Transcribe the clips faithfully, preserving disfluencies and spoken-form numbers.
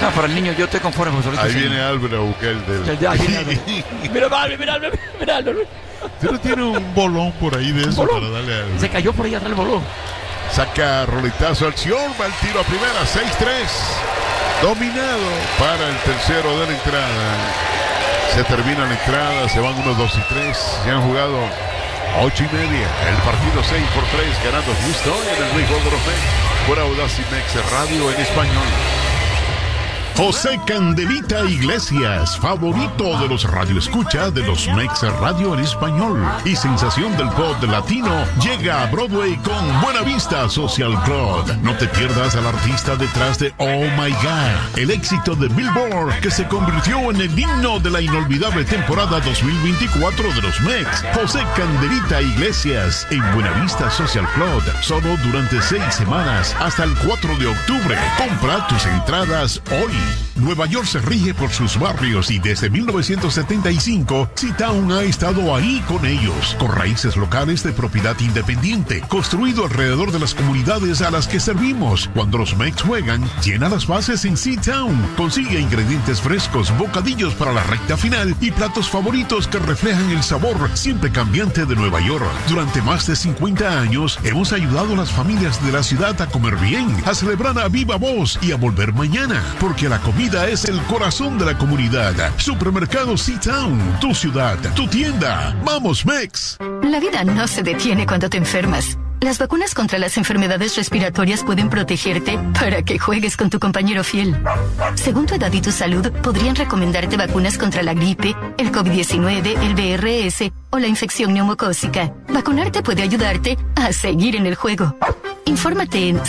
No, para el niño yo estoy conforme. Ahí sí. Viene Álvaro a buscar el del... Ya, ya, mira, mira, mira, mira, mira, mira, mira. Usted no tiene un bolón por ahí de eso para darle a... Se cayó por ahí atrás el bolón. Saca roletazo al Sion, va el tiro a primera, seis tres. Dominado para el tercero de la entrada. Se termina la entrada, se van unos dos y tres. Se han jugado ocho y media. El partido seis por tres, ganando Houston en el béisbol de los Mets. Por Audacy Mex Radio en español. José Candelita Iglesias, favorito de los radioescuchas de los Mex Radio en español y sensación del pop latino, llega a Broadway con Buena Vista Social Club. No te pierdas al artista detrás de Oh My God, el éxito de Billboard que se convirtió en el himno de la inolvidable temporada dos mil veinticuatro de los Mex. José Candelita Iglesias en Buena Vista Social Club, solo durante seis semanas hasta el cuatro de octubre. Compra tus entradas hoy. Nueva York se rige por sus barrios y desde mil novecientos setenta y cinco C-Town ha estado ahí con ellos, con raíces locales de propiedad independiente, construido alrededor de las comunidades a las que servimos. Cuando los Mex juegan, llena las bases en C-Town. Consigue ingredientes frescos, bocadillos para la recta final y platos favoritos que reflejan el sabor siempre cambiante de Nueva York. Durante más de cincuenta años hemos ayudado a las familias de la ciudad a comer bien, a celebrar a viva voz y a volver mañana, porque la comida es el corazón de la comunidad. Supermercado C-Town, tu ciudad, tu tienda. ¡Vamos, Mex! La vida no se detiene cuando te enfermas. Las vacunas contra las enfermedades respiratorias pueden protegerte para que juegues con tu compañero fiel. Según tu edad y tu salud, podrían recomendarte vacunas contra la gripe, el COVID diecinueve, el V R S o la infección neumocócica. Vacunarte puede ayudarte a seguir en el juego. Infórmate en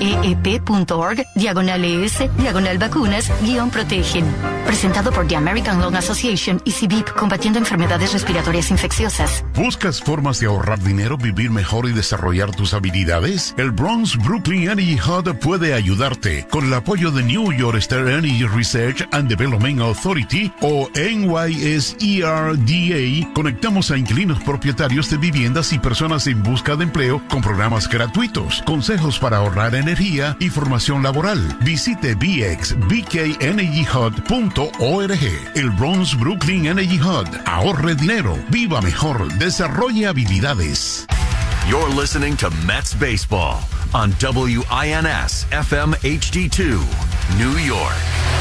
cveep.org, diagonal ES, diagonal vacunas, guión protegen. Presentado por The American Lung Association y C B I P, combatiendo enfermedades respiratorias infecciosas. ¿Buscas formas de ahorrar dinero, vivir mejor y desarrollar tus habilidades? El Bronx Brooklyn Energy Hub puede ayudarte. Con el apoyo de New York State Energy Research and Development Authority o N Y S E R D A, conectamos a inquilinos propietarios de viviendas y personas en busca de empleo con programas gratuitos, consejos para ahorrar energía y formación laboral. Visite b x b k energy hub punto org. El Bronx Brooklyn Energy Hub. Ahorre dinero, viva mejor, desarrolle habilidades. You're listening to Mets Baseball on W I N S F M H D dos, New York.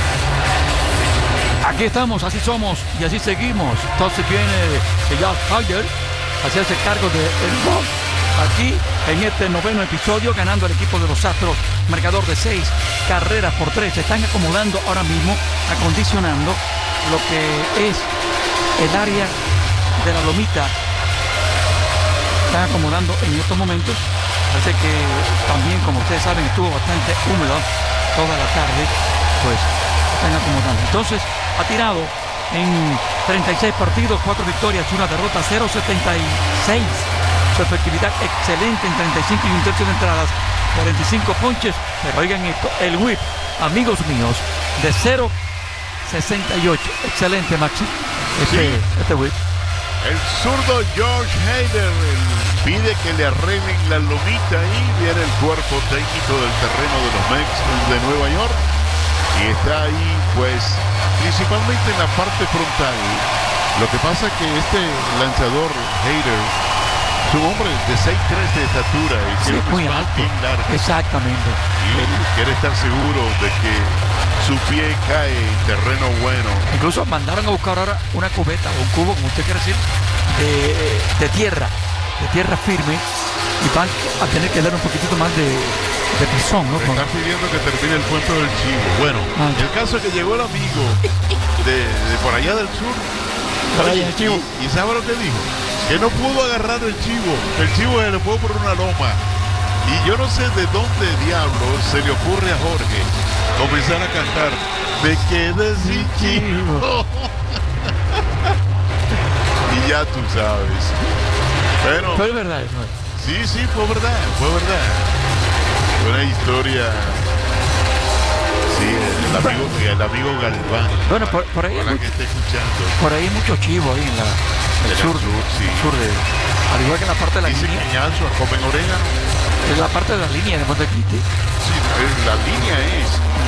Aquí estamos, así somos y así seguimos. Entonces viene Jack Hager a hacerse cargo de el gol. Aquí en este noveno episodio, ganando el equipo de los Astros, marcador de seis carreras por tres. Se están acomodando ahora mismo, acondicionando lo que es el área de la lomita. Están acomodando en estos momentos. Parece que también, como ustedes saben, estuvo bastante húmedo toda la tarde. Pues están acomodando. Entonces, ha tirado en treinta y seis partidos, cuatro victorias y una derrota, cero setenta y seis. Su efectividad excelente en treinta y cinco y un tercio de entradas, cuarenta y cinco ponches. Pero oigan esto, el whip, amigos míos, de cero sesenta y ocho. Excelente, Maxi. Este, sí. este whip. El zurdo George Hader pide que le arreglen la lomita y viene el cuerpo técnico del terreno de los Mets de Nueva York. Y está ahí, pues, principalmente en la parte frontal. Lo que pasa es que este lanzador Hader es un hombre de seis tres de estatura y Sí, tiene muy un alto. bien largo. Exactamente. Y quiere estar seguro de que su pie cae en terreno bueno. Incluso mandaron a buscar ahora una cubeta o un cubo, como usted quiere decir, de, de tierra, de tierra firme, y van a tener que dar un poquitito más de, de pisón, ¿no? Me están pidiendo que termine el cuento del chivo. Bueno, Ah. el caso es que llegó el amigo de, de por allá del sur. Por ahí el chivo. Y, y ¿sabe lo que dijo? Que no pudo agarrar el chivo. El chivo se le fue por una loma. Y yo no sé de dónde diablo se le ocurre a Jorge comenzar a cantar Me quedé sin chivo. Y ya tú sabes. Pero, Pero es verdad eso. sí, sí, fue verdad, fue verdad. Fue una historia. Sí, el amigo, el amigo Galván. Bueno, por, por ahí hay Ojalá mucho, que esté escuchando. por ahí hay mucho chivo ahí en la el En el sur, sur, sí. sur de, al igual que en la parte de la Dice línea, que ñazo a comen orégano. en la parte de la línea de Montecristi. Sí, la línea es